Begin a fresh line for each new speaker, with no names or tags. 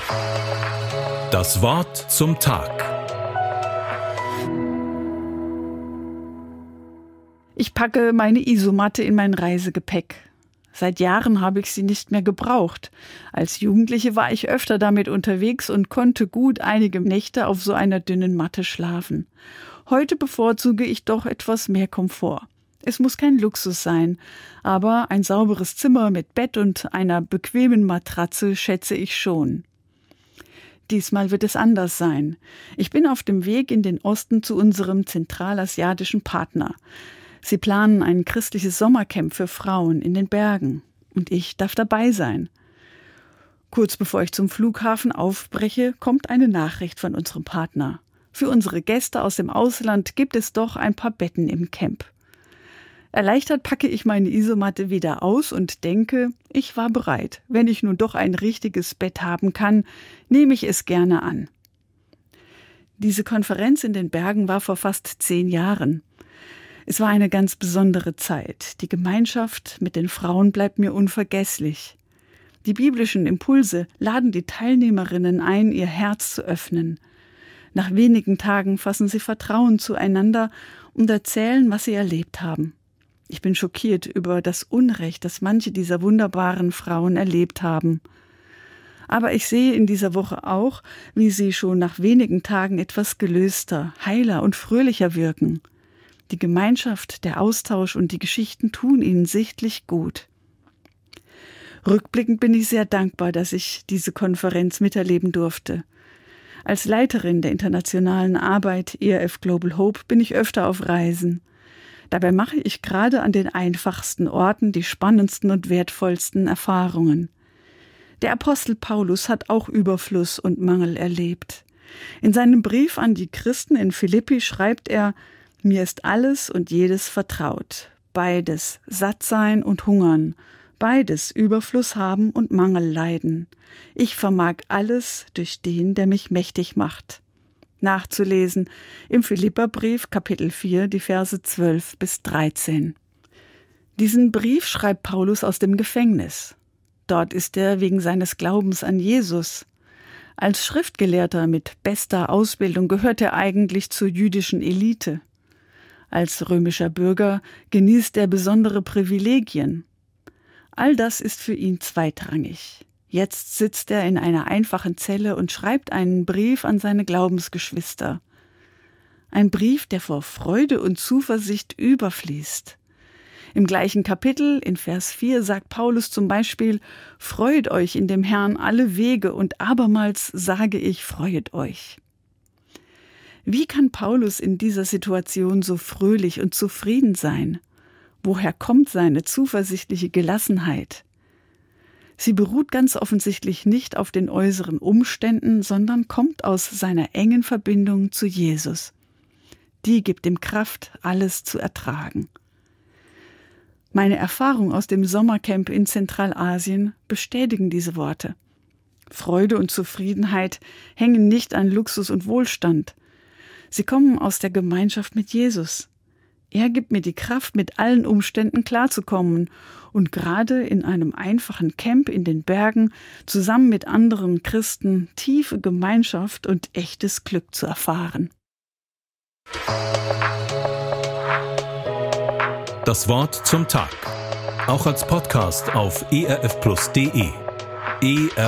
Das Wort zum Tag.
Ich packe meine Isomatte in mein Reisegepäck. Seit Jahren habe ich sie nicht mehr gebraucht. Als Jugendliche war ich öfter damit unterwegs und konnte gut einige Nächte auf so einer dünnen Matte schlafen. Heute bevorzuge ich doch etwas mehr Komfort. Es muss kein Luxus sein, aber ein sauberes Zimmer mit Bett und einer bequemen Matratze schätze ich schon. Diesmal wird es anders sein. Ich bin auf dem Weg in den Osten zu unserem zentralasiatischen Partner. Sie planen ein christliches Sommercamp für Frauen in den Bergen. Und ich darf dabei sein. Kurz bevor ich zum Flughafen aufbreche, kommt eine Nachricht von unserem Partner. Für unsere Gäste aus dem Ausland gibt es doch ein paar Betten im Camp. Erleichtert packe ich meine Isomatte wieder aus und denke, ich war bereit. Wenn ich nun doch ein richtiges Bett haben kann, nehme ich es gerne an. Diese Konferenz in den Bergen war vor fast 10 Jahren. Es war eine ganz besondere Zeit. Die Gemeinschaft mit den Frauen bleibt mir unvergesslich. Die biblischen Impulse laden die Teilnehmerinnen ein, ihr Herz zu öffnen. Nach wenigen Tagen fassen sie Vertrauen zueinander und erzählen, was sie erlebt haben. Ich bin schockiert über das Unrecht, das manche dieser wunderbaren Frauen erlebt haben. Aber ich sehe in dieser Woche auch, wie sie schon nach wenigen Tagen etwas gelöster, heiler und fröhlicher wirken. Die Gemeinschaft, der Austausch und die Geschichten tun ihnen sichtlich gut. Rückblickend bin ich sehr dankbar, dass ich diese Konferenz miterleben durfte. Als Leiterin der internationalen Arbeit ERF Global Hope bin ich öfter auf Reisen. Dabei mache ich gerade an den einfachsten Orten die spannendsten und wertvollsten Erfahrungen. Der Apostel Paulus hat auch Überfluss und Mangel erlebt. In seinem Brief an die Christen in Philippi schreibt er: Mir ist alles und jedes vertraut, beides satt sein und hungern, beides Überfluss haben und Mangel leiden. Ich vermag alles durch den, der mich mächtig macht. Nachzulesen im Philipperbrief, Kapitel 4, die Verse 12 bis 13. Diesen Brief schreibt Paulus aus dem Gefängnis. Dort ist er wegen seines Glaubens an Jesus. Als Schriftgelehrter mit bester Ausbildung gehört er eigentlich zur jüdischen Elite. Als römischer Bürger genießt er besondere Privilegien. All das ist für ihn zweitrangig. Jetzt sitzt er in einer einfachen Zelle und schreibt einen Brief an seine Glaubensgeschwister. Ein Brief, der vor Freude und Zuversicht überfließt. Im gleichen Kapitel, in Vers 4, sagt Paulus zum Beispiel: Freut euch in dem Herrn alle Wege, und abermals sage ich, freuet euch. Wie kann Paulus in dieser Situation so fröhlich und zufrieden sein? Woher kommt seine zuversichtliche Gelassenheit? Sie beruht ganz offensichtlich nicht auf den äußeren Umständen, sondern kommt aus seiner engen Verbindung zu Jesus. Die gibt ihm Kraft, alles zu ertragen. Meine Erfahrungen aus dem Sommercamp in Zentralasien bestätigen diese Worte. Freude und Zufriedenheit hängen nicht an Luxus und Wohlstand. Sie kommen aus der Gemeinschaft mit Jesus. Er gibt mir die Kraft, mit allen Umständen klarzukommen und gerade in einem einfachen Camp in den Bergen zusammen mit anderen Christen tiefe Gemeinschaft und echtes Glück zu erfahren.
Das Wort zum Tag. Auch als Podcast auf erfplus.de.